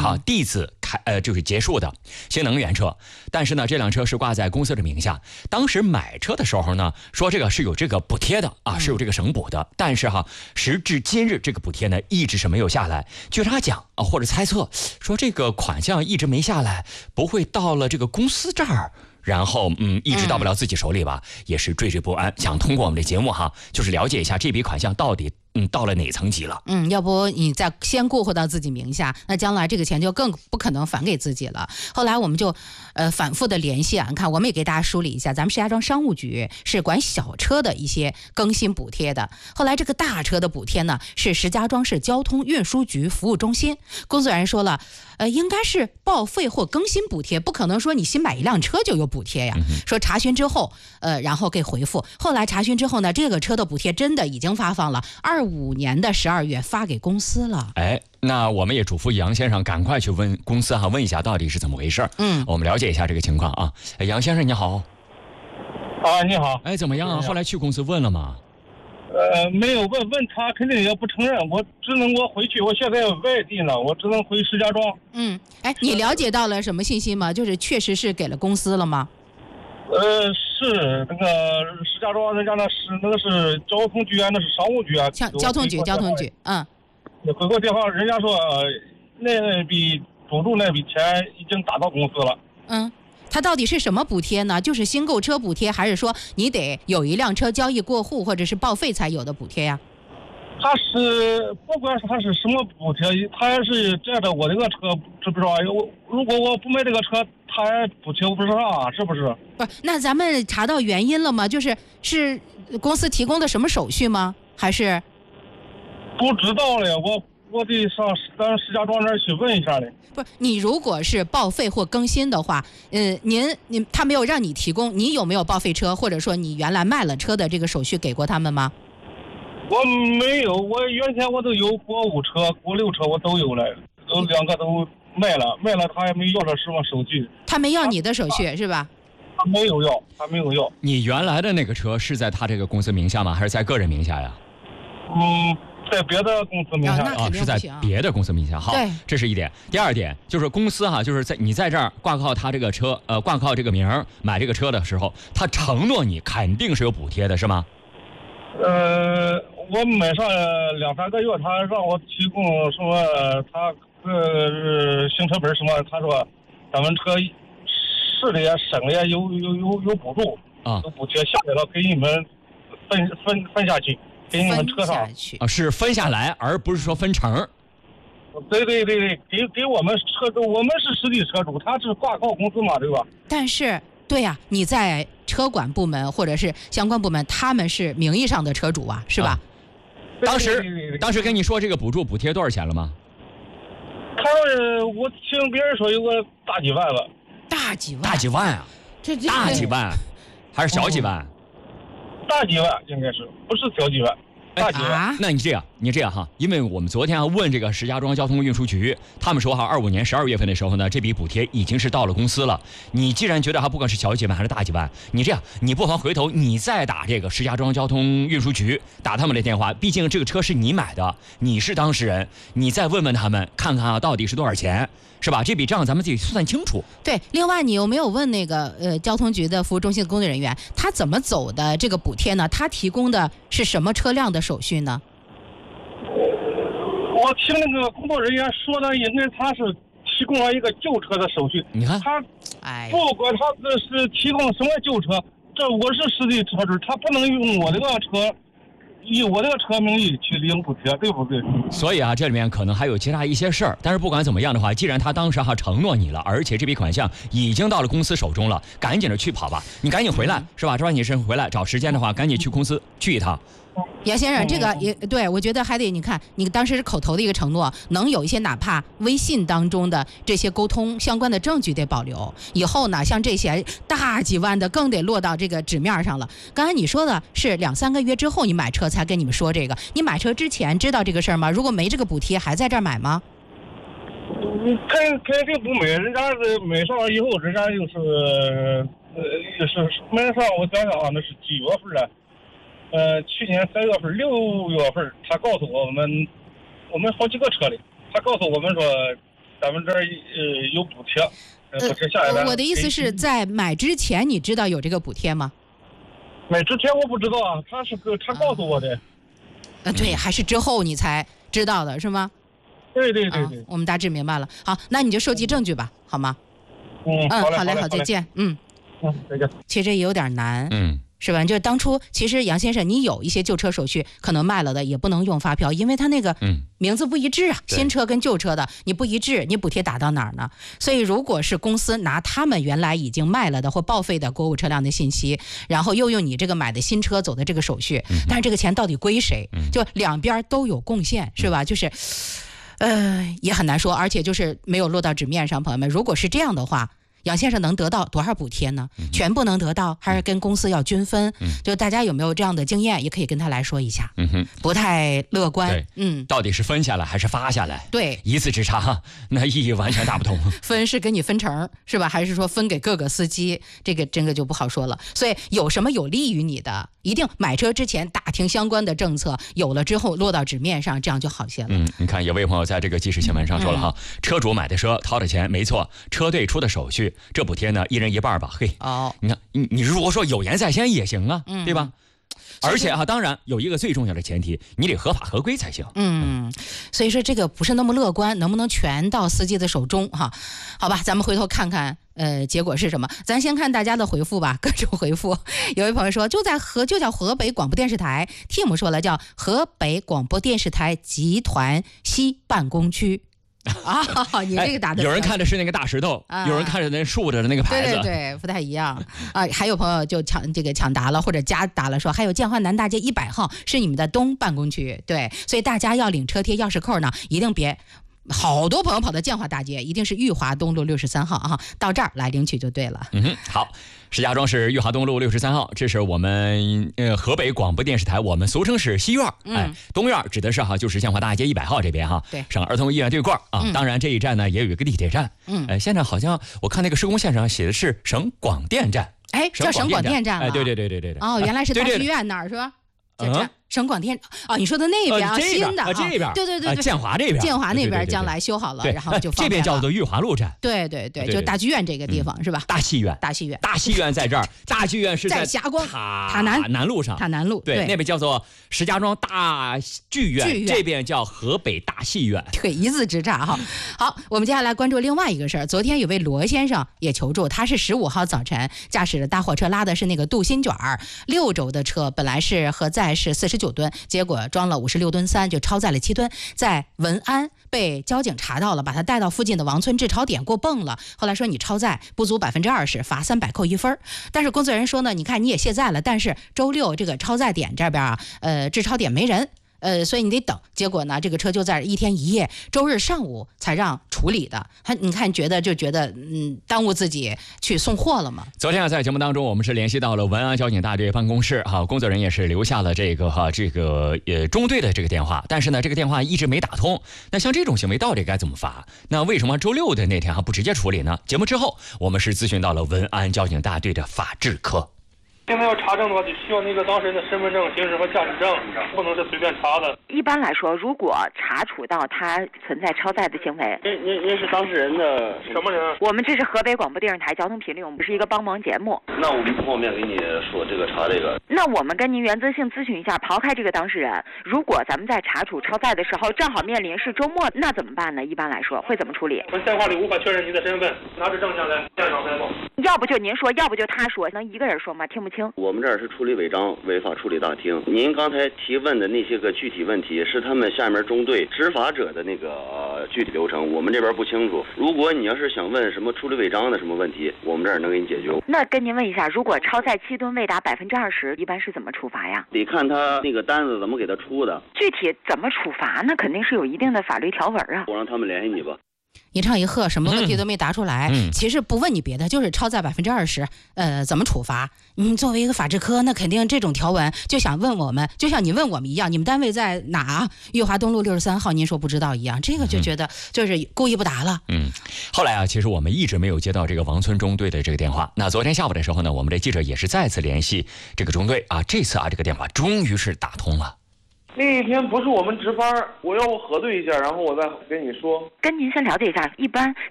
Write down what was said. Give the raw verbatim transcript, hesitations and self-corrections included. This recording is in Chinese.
哈，第一次开呃就是结束的新能源车，但是呢，这辆车是挂在公司的名下。当时买车的时候呢，说这个是有这个补贴的啊，是有这个省补的，但是哈，时至今日这个补贴呢一直是没有下来。据他讲啊，或者猜测说这个款项一直没下来，不会到了这个公司这儿。然后，嗯，一直到不了自己手里吧，嗯、也是惴惴不安。想通过我们的节目哈，就是了解一下这笔款项到底嗯到了哪层级了。 嗯，要不你再先过户到自己名下，那将来这个钱就更不可能返给自己了。后来我们就呃反复的联系啊，你看我们也给大家梳理一下，咱们石家庄商务局是管小车的一些更新补贴的，后来这个大车的补贴呢是石家庄市交通运输局服务中心。工作人员说了，呃，应该是报废或更新补贴，不可能说你新买一辆车就有补贴呀。嗯、说查询之后，呃，然后给回复。后来查询之后呢，这个车的补贴真的已经发放了，二五年的十二月发给公司了。 哎，那我们也嘱咐杨先生赶快去问公司哈，问一下到底是怎么回事。嗯，我们了解一下这个情况啊。哎，杨先生你好。 啊，你好。 哎，怎么样啊？后来去公司问了吗？ 呃，没有问，问他肯定也不承认，我只能我回去，我现在外地呢，我只能回石家庄。 嗯，哎，你了解到了什么信息吗？就是确实是给了公司了吗？ 呃，是那个石家庄人家那是那个是交通局啊，那是商务局啊。 像交通局，交通局，嗯。 回过电话，人家说那笔补助那笔钱已经打到公司了。 嗯。它到底是什么补贴呢？就是新购车补贴，还是说你得有一辆车交易过户或者是报废才有的补贴呀？ 它是不管它是什么补贴，它是这样的，我这个车知不知道？如果我不买这个车，它补贴不上啊，是不是？ 不是，那咱们查到原因了吗？就是是公司提供的什么手续吗？还是不知道嘞？我。我得上咱石家庄那儿去问一下嘞。 不是，你如果是报废或更新的话，呃，您您他没有让你提供，你有没有报废车，或者说你原来卖了车的这个手续给过他们吗？ 我没有，我原先我都有国五车、国六车，我都有了，都两个都卖了，卖了他也没要这什么手续。 他没要你的手续、啊、是吧？ 他没有要，他没有要。 你原来的那个车是在他这个公司名下吗？还是在个人名下呀？ 嗯。在别的公司名下啊， 是在别的公司名下。好，这是一点。第二点就是公司哈，就是在你在这儿挂靠他这个车，呃，挂靠这个名儿买这个车的时候，他承诺你肯定是有补贴的，是吗？ 呃，我买上两三个月，他让我提供什么？他呃行车本什么？他说咱们车市里呀、省里呀有有有有补助啊，有补贴下来了，给你们分分分下去。给你们车上啊，是分下来，而不是说分成。 对对对对，给给我们车主，我们是实际车主，他是挂靠公司嘛，对吧？ 但是，对呀、啊，你在车管部门或者是相关部门，他们是名义上的车主啊，是吧？啊、 当时当时跟你说这个补助补贴多少钱了吗？ 他我听别人说有个大几万了。 大几万？ 大几万啊？ 这这大几万，还是小几万？ 嗯大几万应该是，不是小几万，大几万。 啊、 那你这样，你这样哈，因为我们昨天啊问这个石家庄交通运输局，他们说哈，二五年十二月份的时候呢，这笔补贴已经是到了公司了。你既然觉得哈，不管是小几万还是大几万，你这样，你不妨回头你再打这个石家庄交通运输局，打他们的电话，毕竟这个车是你买的，你是当事人，你再问问他们，看看啊到底是多少钱。是吧？这笔账咱们自己算清楚。 对，另外你有没有问那个呃交通局的服务中心的工作人员，他怎么走的这个补贴呢？他提供的是什么车辆的手续呢？ 我听那个工作人员说呢，应该他是提供了一个旧车的手续。 你看， 他不管他这是提供什么旧车，这我是实际车主，他不能用我这个车。以我这个车名义去领补贴，对不对？ 所以啊，这里面可能还有其他一些事儿。但是不管怎么样的话，既然他当时哈承诺你了，而且这笔款项已经到了公司手中了，赶紧的去跑吧，你赶紧回来，是吧？抓紧时间回来，找时间的话，赶紧去公司去一趟。 杨先生，这个也对，我觉得还得你看，你当时是口头的一个承诺，能有一些哪怕微信当中的这些沟通相关的证据得保留。以后呢，像这些大几万的更得落到这个纸面上了。刚才你说的是两三个月之后你买车才跟你们说这个，你买车之前知道这个事儿吗？如果没这个补贴，还在这儿买吗？ 肯肯定不买，人家是买上以后，人家又是呃又是买上，我想想啊，那是几月份了？呃，去年三月份、六月份，他告诉我们，我们好几个车里，他告诉我们说， 咱们这儿呃有补贴。呃，不是下来我的意思是在买之前你知道有这个补贴吗？ 买之前我不知道啊，他是他告诉我的。 呃，对，还是之后你才知道的是吗？ 对对对对、 啊，我们大致明白了。好，那你就收集证据吧，好吗？ 嗯， 嗯， 好嘞， 好嘞， 好， 再见。嗯嗯，再见。 其实这也有点难， 嗯。 是吧？就是当初其实杨先生，你有一些旧车手续可能卖了的，也不能用发票，因为他那个名字不一致啊， 嗯、 新车跟旧车的你不一致，你补贴打到哪儿呢？所以如果是公司拿他们原来已经卖了的或报废的国五车辆的信息，然后又用你这个买的新车走的这个手续， 嗯、 但是这个钱到底归谁？ 嗯、 就两边都有贡献，是吧？ 嗯、 就是，呃，也很难说，而且就是没有落到纸面上。朋友们，如果是这样的话，杨先生能得到多少补贴呢？ 嗯、 全部能得到，还是跟公司要均分？ 嗯、 就大家有没有这样的经验，也可以跟他来说一下。 嗯哼， 不太乐观。嗯， 到底是分下来还是发下来？ 对， 一字之差，那意义完全大不同。 分是给你分成是吧？还是说分给各个司机？这个真的就不好说了。所以有什么有利于你的，一定买车之前打听相关的政策，有了之后落到纸面上，这样就好些了。 嗯，你看有位朋友在这个即时新闻上说了哈，嗯、车主买的车掏的钱没错，车队出的手续，这补贴呢一人一半吧。嘿， 哦， 你看你你如果说有言在先也行啊， 嗯、 对吧？而且哈，当然有一个最重要的前提，你得合法合规才行。 嗯，所以说这个不是那么乐观，能不能全到司机的手中哈？好吧，咱们回头看看，呃，结果是什么？咱先看大家的回复吧，各种回复。有位朋友说，就在河就叫河北广播电视台 ，Tim 说了叫河北广播电视台集团西办公区。啊，你这个打的、 哎、有人看的是那个大石头， 啊、 有人看着那竖着的那个牌子， 对对对，不太一样啊。还有朋友就抢这个抢答了，或者加答了说，还有建华南大街一百号是你们的东办公区，对，所以大家要领车贴钥匙扣呢，一定别。好多朋友跑到建华大街，一定是裕华东路六十三号啊，到这儿来领取就对了。 嗯哼，好，石家庄市裕华东路六十三号，这是我们呃河北广播电视台，我们俗称是西院， 嗯、 哎，东院指的是哈，就是建华大街一百号这边哈， 对， 省儿童医院对过啊。 嗯、 当然这一站呢也有一个地铁站， 嗯， 呃，现在好像我看那个施工线上写的是省广电站， 哎，叫省广电站了， 哎，对对对对对对， 哦，原来是大剧院那儿、 啊、 是吧？嗯。省广电哦，你说的那边啊， 呃、 新的啊，这边， 对对对对， 建华这边， 建华那边将来修好了，然后就这边叫做裕华路站， 对对对，就大剧院这个地方是吧？ 大戏院， 大戏院， 大戏院在这儿，大剧院是在霞光塔南南路上， 塔南路， 对，那边叫做石家庄大剧院，这边叫河北大戏院， 对，一字之差哈。好，我们接下来关注另外一个事儿，昨天有位罗先生也求助，他是十五号早晨驾驶着大货车拉的是那个镀锌卷儿六轴的车，本来是荷载是四十九吨，结果装了五十六吨三，就超载了七吨，在文安被交警查到了，把他带到附近的王村制超点过泵了。后来说你超载不足百分之二十，罚三百扣一分。但是工作人员说呢，你看你也卸载了，但是周六这个超载点这边啊，呃，制超点没人。呃，所以你得等。结果呢，这个车就在一天一夜，周日上午才让处理的。他你看，觉得就觉得嗯，耽误自己去送货了吗？ 昨天啊，在节目当中，我们是联系到了文安交警大队办公室哈，工作人员也是留下了这个哈这个呃中队的这个电话，但是呢，这个电话一直没打通。那像这种行为到底该怎么罚？那为什么周六的那天还不直接处理呢？节目之后，我们是咨询到了文安交警大队的法制科。 现在要查证的话，就需要那个当事人的身份证、行驶和驾驶证，不能是随便查的。 一般来说，如果查处到他存在超载的行为， 您您您是当事人的什么人？ 我们这是河北广播电视台交通频率，我们是一个帮忙节目。 那我们不方便给你说这个查这个。 那我们跟您原则性咨询一下，刨开这个当事人，如果咱们在查处超载的时候，正好面临是周末，那怎么办呢？一般来说会怎么处理？ 我电话里无法确认您的身份，拿着证件来现场开报。 要不就您说，要不就他说，能一个人说吗？听不清。 我们这儿是处理违章违法处理大厅。您刚才提问的那些个具体问题，是他们下面中队执法者的那个、呃、具体流程，我们这边不清楚。如果你要是想问什么处理违章的什么问题，我们这儿能给你解决。 那跟您问一下，如果超载七吨未达百分之二十，一般是怎么处罚呀？ 得看他那个单子怎么给他出的， 具体怎么处罚，那肯定是有一定的法律条文啊。 我让他们联系你吧。 一唱一和，什么问题都没答出来。 嗯、 其实不问你别的，就是超载百分之二十，呃，怎么处罚？你作为一个法制科，那肯定这种条文就想问我们，就像你问我们一样，你们单位在哪？裕华东路六十三号，您说不知道一样，这个就觉得就是故意不答了。 嗯，后来啊，其实我们一直没有接到这个王村中队的这个电话。那昨天下午的时候呢，我们的记者也是再次联系这个中队啊，这次啊，这个电话终于是打通了。 那一天不是我们值班，我要我核对一下，然后我再跟你说。 跟您先了解一下，一般